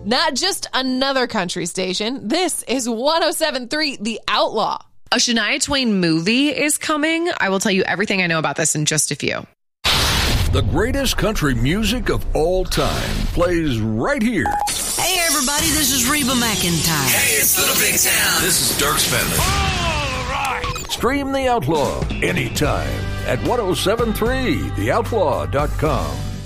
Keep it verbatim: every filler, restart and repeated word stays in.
Not just another country station. This is one oh seven point three The Outlaw. A Shania Twain movie is coming. I will tell you everything I know about this in just a few. The greatest country music of all time plays right here. Hey, everybody, this is Reba McEntire. Hey, it's Little Big Town. This is Dirk Bentley. All right. Stream The Outlaw anytime at ten seventy-three the outlaw dot com.